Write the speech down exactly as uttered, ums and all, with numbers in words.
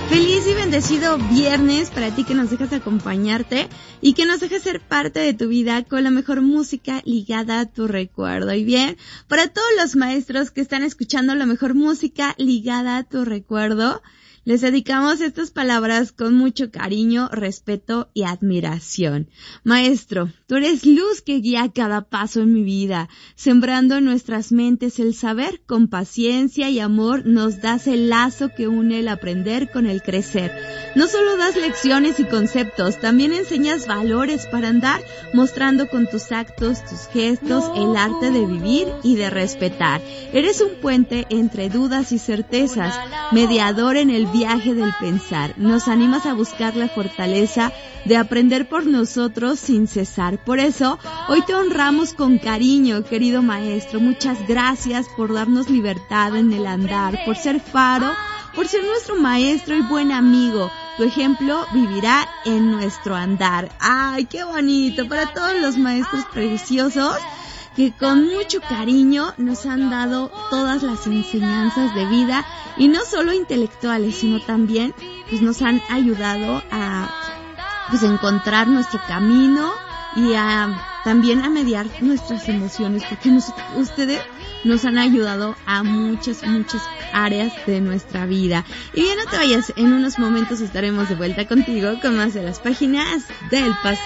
Feliz y bendecido viernes para ti que nos dejas acompañarte y que nos dejas ser parte de tu vida con la mejor música ligada a tu recuerdo. Y bien, para todos los maestros que están escuchando la mejor música ligada a tu recuerdo, les dedicamos estas palabras con mucho cariño, respeto y admiración. Maestro, tú eres luz que guía cada paso en mi vida, sembrando en nuestras mentes el saber. Con paciencia y amor nos das el lazo que une el aprender con el crecer. No solo das lecciones y conceptos, también enseñas valores para andar, mostrando con tus actos, tus gestos, el arte de vivir y de respetar. Eres un puente entre dudas y certezas, mediador en el viaje del pensar. Nos animas a buscar la fortaleza de aprender por nosotros sin cesar. Por eso, hoy te honramos con cariño, querido maestro. Muchas gracias por darnos libertad en el andar, por ser faro, por ser nuestro maestro y buen amigo. Tu ejemplo vivirá en nuestro andar. ¡Ay, qué bonito! Para todos los maestros preciosos que con mucho cariño nos han dado todas las enseñanzas de vida, y no solo intelectuales, sino también pues nos han ayudado a pues encontrar nuestro camino y a también a mediar nuestras emociones, porque nos, ustedes nos han ayudado a muchas, muchas áreas de nuestra vida. Y bien, no te vayas, en unos momentos estaremos de vuelta contigo con más de las páginas del pasado.